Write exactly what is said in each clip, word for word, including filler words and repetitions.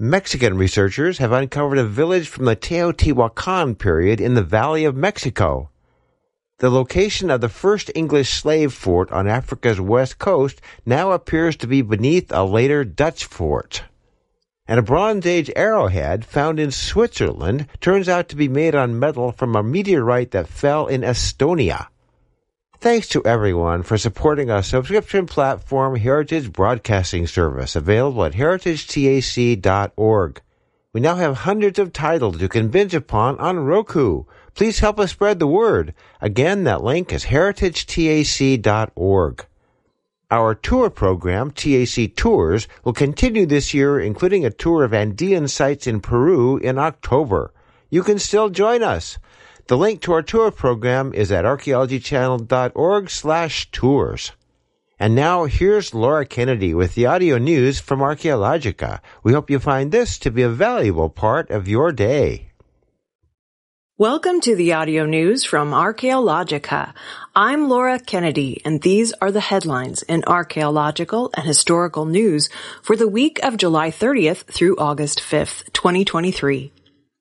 Mexican researchers have uncovered a village from the Teotihuacan period in the Valley of Mexico. The location of the first English slave fort on Africa's west coast now appears to be beneath a later Dutch fort. And a Bronze Age arrowhead found in Switzerland turns out to be made on metal from a meteorite that fell in Estonia. Thanks to everyone for supporting our subscription platform Heritage Broadcasting Service, available at heritage tac dot org. We now have hundreds of titles you can binge upon on Roku. Please help us spread the word. Again, that link is heritage tac dot org. Our tour program, T A C Tours, will continue this year, including a tour of Andean sites in Peru in October. You can still join us. The link to our tour program is at archaeology channel dot org slash tours. And now here's Laura Kennedy with the audio news from Archaeologica. We hope you find this to be a valuable part of your day. Welcome to the audio news from Archaeologica. I'm Laura Kennedy, and these are the headlines in archaeological and historical news for the week of July thirtieth through August fifth, twenty twenty-three.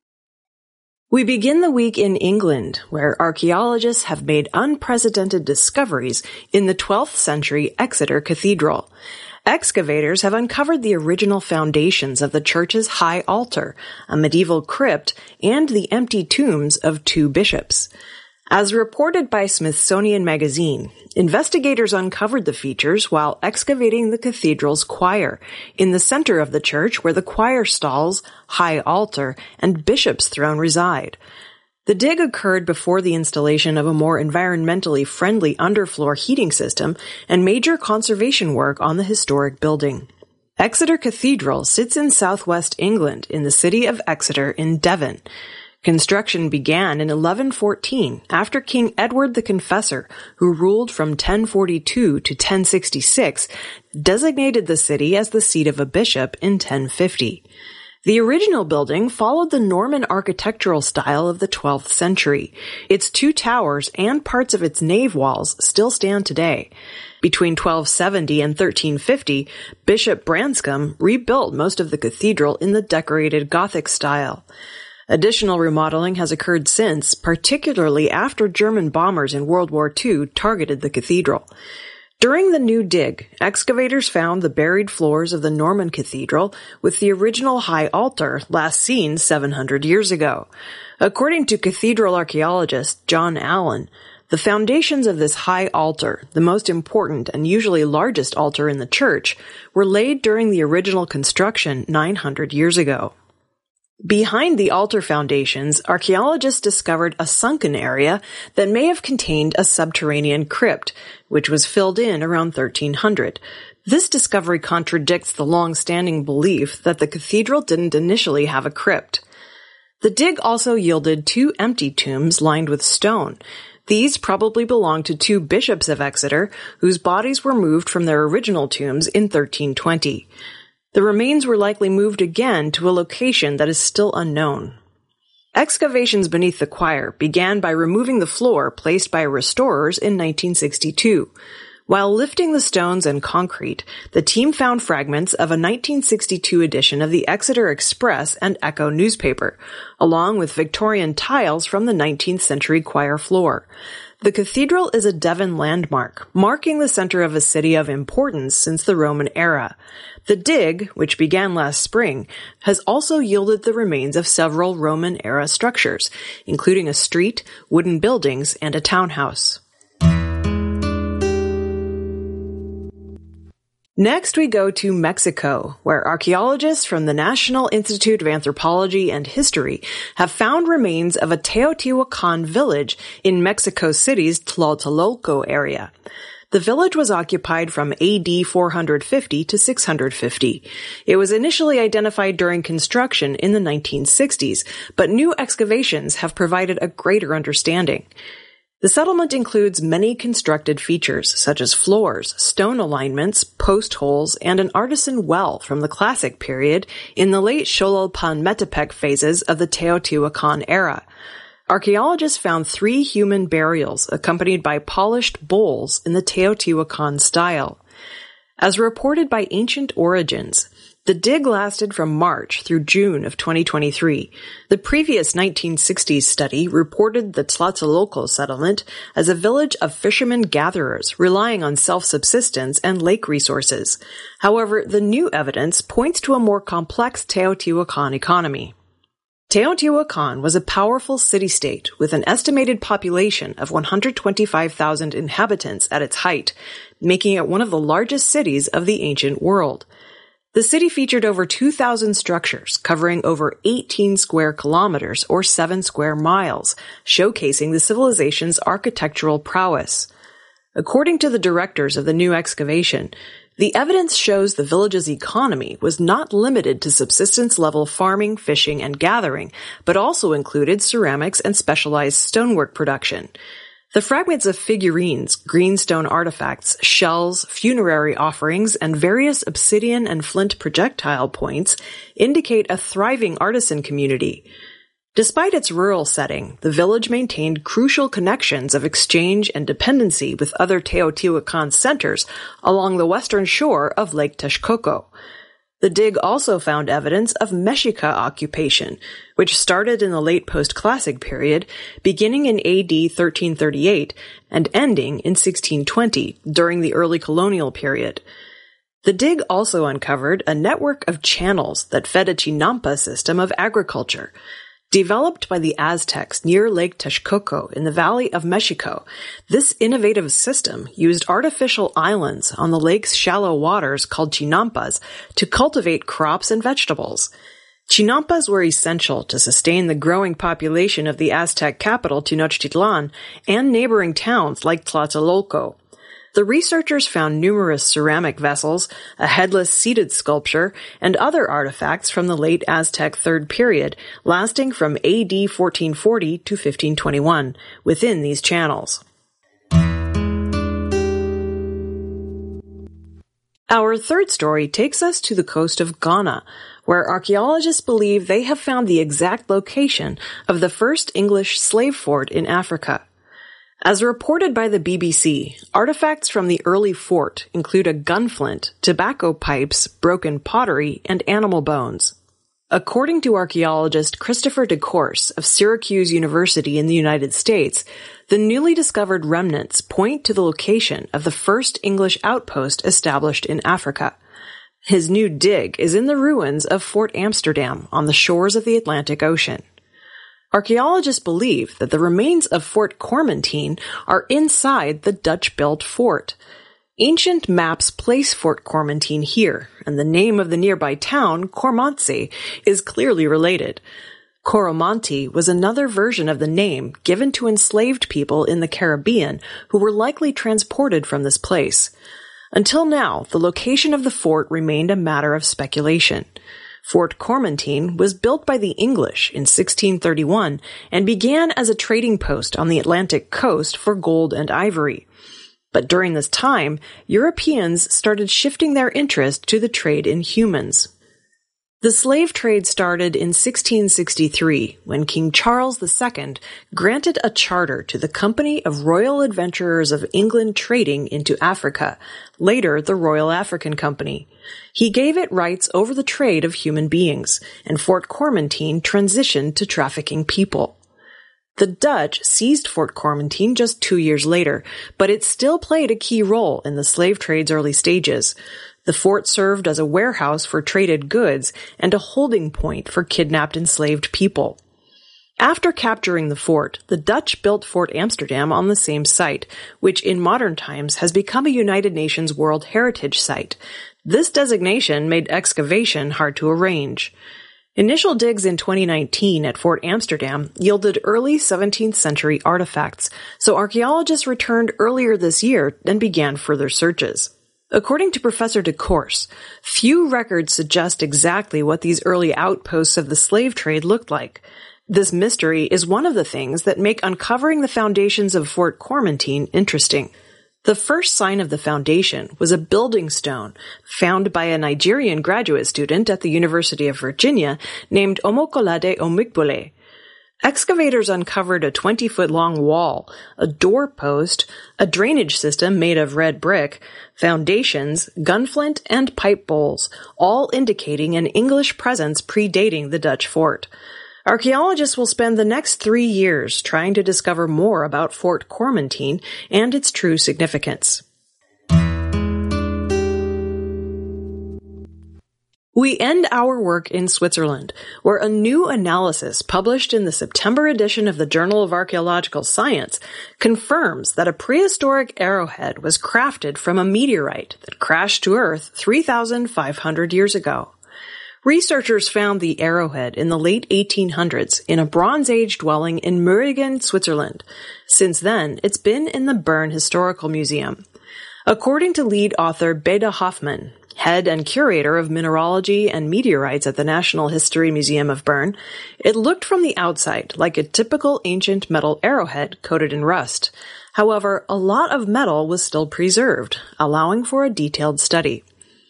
We begin the week in England, where archaeologists have made unprecedented discoveries in the twelfth century Exeter Cathedral. Excavators have uncovered the original foundations of the church's high altar, a medieval crypt, and the empty tombs of two bishops. As reported by Smithsonian Magazine, investigators uncovered the features while excavating the cathedral's choir, in the center of the church where the choir stalls, high altar, and bishop's throne reside. The dig occurred before the installation of a more environmentally friendly underfloor heating system and major conservation work on the historic building. Exeter Cathedral sits in southwest England in the city of Exeter in Devon. Construction began in eleven fourteen after King Edward the Confessor, who ruled from ten forty-two to ten sixty-six, designated the city as the seat of a bishop in ten fifty. The original building followed the Norman architectural style of the twelfth century. Its two towers and parts of its nave walls still stand today. Between twelve seventy and thirteen fifty, Bishop Branscombe rebuilt most of the cathedral in the decorated Gothic style. Additional remodeling has occurred since, particularly after German bombers in World War Two targeted the cathedral. During the new dig, excavators found the buried floors of the Norman cathedral with the original high altar last seen seven hundred years ago. According to cathedral archaeologist John Allen, the foundations of this high altar, the most important and usually largest altar in the church, were laid during the original construction nine hundred years ago. Behind the altar foundations, archaeologists discovered a sunken area that may have contained a subterranean crypt, which was filled in around thirteen hundred. This discovery contradicts the long-standing belief that the cathedral didn't initially have a crypt. The dig also yielded two empty tombs lined with stone. These probably belonged to two bishops of Exeter, whose bodies were moved from their original tombs in thirteen twenty. The remains were likely moved again to a location that is still unknown. Excavations beneath the choir began by removing the floor placed by restorers in nineteen sixty-two. While lifting the stones and concrete, the team found fragments of a nineteen sixty-two edition of the Exeter Express and Echo newspaper, along with Victorian tiles from the nineteenth century choir floor. The cathedral is a Devon landmark, marking the center of a city of importance since the Roman era. The dig, which began last spring, has also yielded the remains of several Roman-era structures, including a street, wooden buildings, and a townhouse. Next, we go to Mexico, where archaeologists from the National Institute of Anthropology and History have found remains of a Teotihuacan village in Mexico City's Tlatelolco area. The village was occupied from A D four hundred fifty to six hundred fifty. It was initially identified during construction in the nineteen sixties, but new excavations have provided a greater understanding. The settlement includes many constructed features, such as floors, stone alignments, post holes, and an artisan well from the Classic period in the late Xololpan-Metepec phases of the Teotihuacan era. Archaeologists found three human burials accompanied by polished bowls in the Teotihuacan style. As reported by Ancient Origins, The dig lasted from March through June of twenty twenty-three. The previous nineteen sixties study reported the Tlatelolco settlement as a village of fishermen-gatherers relying on self-subsistence and lake resources. However, the new evidence points to a more complex Teotihuacan economy. Teotihuacan was a powerful city-state with an estimated population of one hundred twenty-five thousand inhabitants at its height, making it one of the largest cities of the ancient world. The city featured over two thousand structures covering over eighteen square kilometers or seven square miles, showcasing the civilization's architectural prowess. According to the directors of the new excavation, the evidence shows the village's economy was not limited to subsistence-level farming, fishing, and gathering, but also included ceramics and specialized stonework production. The fragments of figurines, greenstone artifacts, shells, funerary offerings, and various obsidian and flint projectile points indicate a thriving artisan community. Despite its rural setting, the village maintained crucial connections of exchange and dependency with other Teotihuacan centers along the western shore of Lake Texcoco. The dig also found evidence of Mexica occupation, which started in the late post-classic period, beginning in A D thirteen thirty-eight and ending in sixteen twenty, during the early colonial period. The dig also uncovered a network of channels that fed a chinampa system of agriculture. Developed by the Aztecs near Lake Texcoco in the Valley of Mexico, this innovative system used artificial islands on the lake's shallow waters called chinampas to cultivate crops and vegetables. Chinampas were essential to sustain the growing population of the Aztec capital Tenochtitlan and neighboring towns like Tlatelolco. The researchers found numerous ceramic vessels, a headless seated sculpture, and other artifacts from the late Aztec Third Period, lasting from A D fourteen forty to fifteen twenty-one, within these channels. Our third story takes us to the coast of Ghana, where archaeologists believe they have found the exact location of the first English slave fort in Africa. As reported by the B B C, artifacts from the early fort include a gunflint, tobacco pipes, broken pottery, and animal bones. According to archaeologist Christopher DeCourse of Syracuse University in the United States, the newly discovered remnants point to the location of the first English outpost established in Africa. His new dig is in the ruins of Fort Amsterdam on the shores of the Atlantic Ocean. Archaeologists believe that the remains of Fort Cormentine are inside the Dutch-built fort. Ancient maps place Fort Cormentine here, and the name of the nearby town, Cormantse, is clearly related. Coromantee was another version of the name given to enslaved people in the Caribbean who were likely transported from this place. Until now, the location of the fort remained a matter of speculation. Fort Cormentine was built by the English in sixteen thirty-one and began as a trading post on the Atlantic coast for gold and ivory. But during this time, Europeans started shifting their interest to the trade in humans. The slave trade started in sixteen sixty-three, when King Charles the Second granted a charter to the Company of Royal Adventurers of England trading into Africa, later the Royal African Company. He gave it rights over the trade of human beings, and Fort Cormentine transitioned to trafficking people. The Dutch seized Fort Cormentine just two years later, but it still played a key role in the slave trade's early stages. The fort served as a warehouse for traded goods and a holding point for kidnapped enslaved people. After capturing the fort, the Dutch built Fort Amsterdam on the same site, which in modern times has become a United Nations World Heritage Site. This designation made excavation hard to arrange. Initial digs in twenty nineteen at Fort Amsterdam yielded early seventeenth century artifacts, so archaeologists returned earlier this year and began further searches. According to Professor DeCourse, few records suggest exactly what these early outposts of the slave trade looked like. This mystery is one of the things that make uncovering the foundations of Fort Cormentine interesting. The first sign of the foundation was a building stone found by a Nigerian graduate student at the University of Virginia named Omokolade Omigbole. Excavators uncovered a twenty-foot-long wall, a doorpost, a drainage system made of red brick, foundations, gunflint, and pipe bowls, all indicating an English presence predating the Dutch fort. Archaeologists will spend the next three years trying to discover more about Fort Cormontine and its true significance. We end our work in Switzerland, where a new analysis published in the September edition of the Journal of Archaeological Science confirms that a prehistoric arrowhead was crafted from a meteorite that crashed to Earth three thousand five hundred years ago. Researchers found the arrowhead in the late eighteen hundreds in a Bronze Age dwelling in Möhringen, Switzerland. Since then, it's been in the Bern Historical Museum. According to lead author Beda Hoffmann, head and curator of mineralogy and meteorites at the National History Museum of Bern, it looked from the outside like a typical ancient metal arrowhead coated in rust. However, a lot of metal was still preserved, allowing for a detailed study.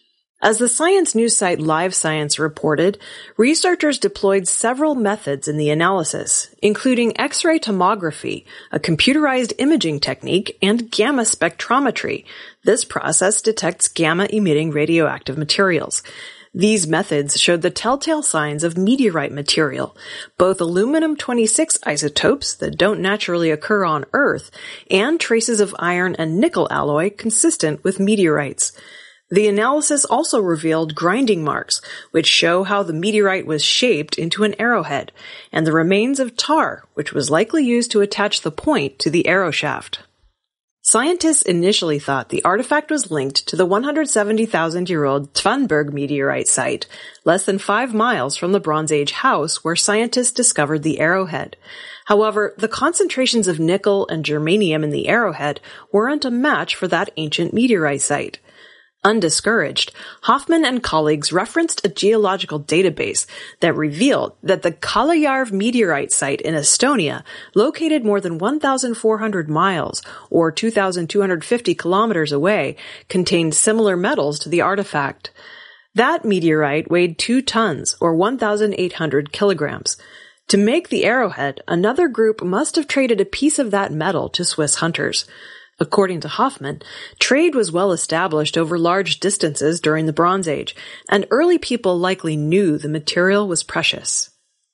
As the science news site Live Science reported, researchers deployed several methods in the analysis, including X-ray tomography, a computerized imaging technique, and gamma spectrometry. This process detects gamma-emitting radioactive materials. These methods showed the telltale signs of meteorite material, both aluminum twenty-six isotopes that don't naturally occur on Earth, and traces of iron and nickel alloy consistent with meteorites. The analysis also revealed grinding marks, which show how the meteorite was shaped into an arrowhead, and the remains of tar, which was likely used to attach the point to the arrow shaft. Scientists initially thought the artifact was linked to the one hundred seventy thousand year old Tvanberg meteorite site, less than five miles from the Bronze Age house where scientists discovered the arrowhead. However, the concentrations of nickel and germanium in the arrowhead weren't a match for that ancient meteorite site. Undiscouraged, Hoffmann and colleagues referenced a geological database that revealed that the Kalajärv meteorite site in Estonia, located more than one thousand four hundred miles, or two thousand two hundred fifty kilometers away, contained similar metals to the artifact. That meteorite weighed two tons, or one thousand eight hundred kilograms. To make the arrowhead, another group must have traded a piece of that metal to Swiss hunters. According to Hoffmann, trade was well established over large distances during the Bronze Age, and early people likely knew the material was precious.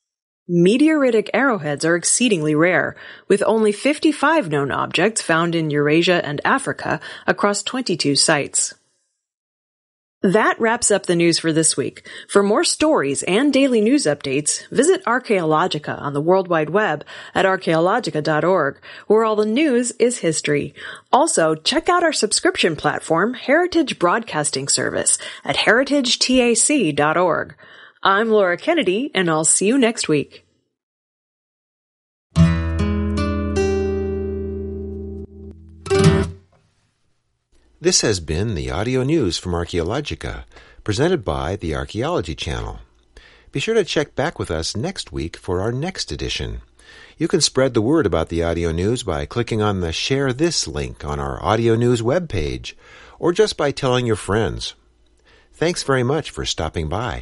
Meteoritic arrowheads are exceedingly rare, with only fifty-five known objects found in Eurasia and Africa across twenty-two sites. That wraps up the news for this week. For more stories and daily news updates, visit Archaeologica on the World Wide Web at archaeologica dot org, where all the news is history. Also, check out our subscription platform, Heritage Broadcasting Service, at heritage tac dot org. I'm Laura Kennedy, and I'll see you next week. This has been the audio news from Archaeologica, presented by the Archaeology Channel. Be sure to check back with us next week for our next edition. You can spread the word about the audio news by clicking on the Share This link on our audio news webpage, or just by telling your friends. Thanks very much for stopping by.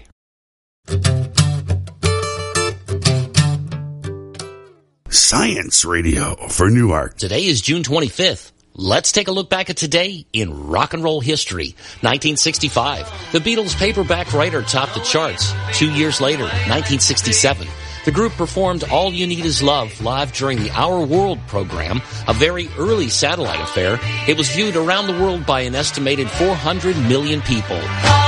Science Radio for Newark. Today is June twenty-fifth. Let's take a look back at today in rock and roll history. nineteen sixty-five, the Beatles' Paperback Writer topped the charts. Two years later, nineteen sixty-seven, the group performed All You Need Is Love live during the Our World program, a very early satellite affair. It was viewed around the world by an estimated four hundred million people.